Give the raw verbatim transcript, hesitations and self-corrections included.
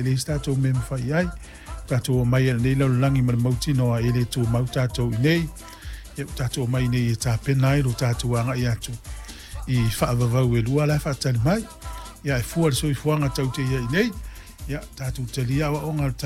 ele stato me mfai ai tato mai ele la langi ma mauti no ele to mauta to nei e tato mai nei ta penai ro tato anga ia tu i fa va va we lua la fa tan mai ia e fuar so i fuanga tau te ia nei ia tato te lia o nga